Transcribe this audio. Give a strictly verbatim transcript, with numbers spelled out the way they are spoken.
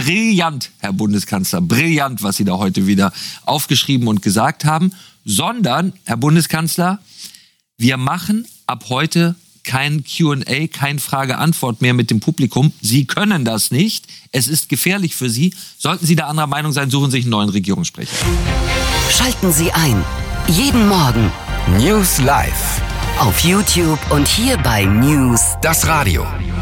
brillant, Herr Bundeskanzler, brillant, was Sie da heute wieder aufgeschrieben und gesagt haben, sondern, Herr Bundeskanzler, wir machen ab heute kein Q und A, kein Frage-Antwort mehr mit dem Publikum. Sie können das nicht. Es ist gefährlich für Sie. Sollten Sie da anderer Meinung sein, suchen Sie sich einen neuen Regierungssprecher. Schalten Sie ein. Jeden Morgen. News Live. Auf YouTube und hier bei News. Das Radio.